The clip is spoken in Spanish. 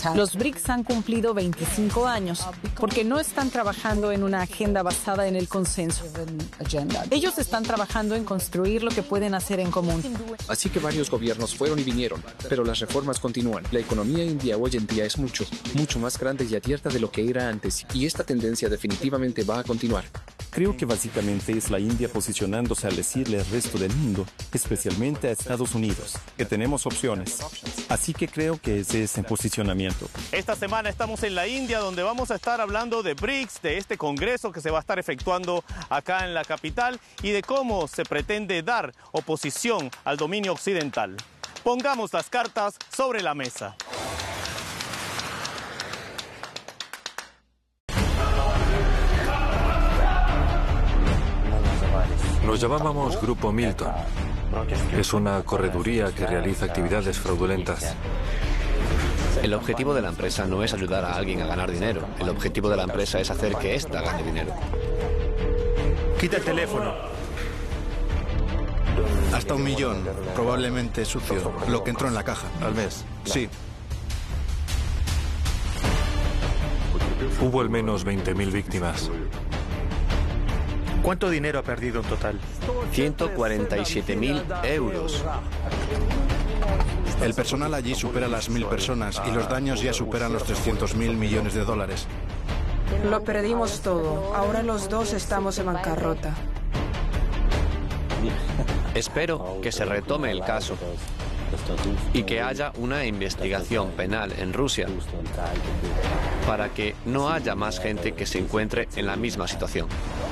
Los BRICS han cumplido 25 años porque no están trabajando en una agenda basada en el consenso. Ellos están trabajando en construir lo que pueden hacer en común. Así que varios gobiernos fueron y vinieron, pero las reformas continúan. La economía india hoy en día es mucho más grande y abierta de lo que era antes, y esta tendencia definitivamente va a continuar. Creo que básicamente es la India posicionándose al decirle al resto del mundo, especialmente a Estados Unidos, que tenemos opciones. Así que creo que ese es el posicionamiento. Esta semana estamos en la India, donde vamos a estar hablando de BRICS, de este congreso que se va a estar efectuando acá en la capital y de cómo se pretende dar oposición al dominio occidental. Pongamos las cartas sobre la mesa. Nos llamábamos Grupo Milton. Es una correduría que realiza actividades fraudulentas. El objetivo de la empresa no es ayudar a alguien a ganar dinero. El objetivo de la empresa es hacer que ésta gane dinero. Quita el teléfono. Hasta 1 millón, probablemente sucio, lo que entró en la caja. ¿Al mes? Sí. Hubo al menos 20.000 víctimas. ¿Cuánto dinero ha perdido en total? 147.000 euros. El personal allí supera las 1.000 personas y los daños ya superan los 300.000 millones de dólares. Lo perdimos todo. Ahora los dos estamos en bancarrota. Espero que se retome el caso y que haya una investigación penal en Rusia para que no haya más gente que se encuentre en la misma situación.